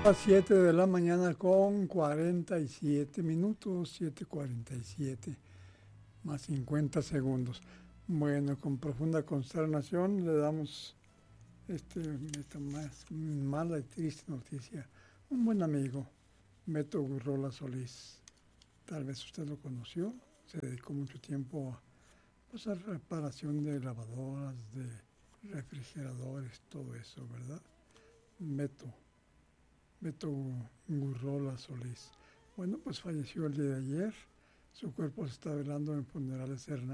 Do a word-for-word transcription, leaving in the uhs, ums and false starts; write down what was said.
las siete de la mañana con cuarenta y siete minutos, siete cuarenta y siete, más cincuenta segundos. Bueno, con profunda consternación le damos este, esta más mala y triste noticia. Un buen amigo, Beto Gurrola Solís. Tal vez usted lo conoció, se dedicó mucho tiempo a pues, a reparación de lavadoras, de refrigeradores, todo eso, ¿verdad? Beto. Beto Gurrola Solís. Bueno, pues falleció el día de ayer. Su cuerpo se está velando en funerales Hernán.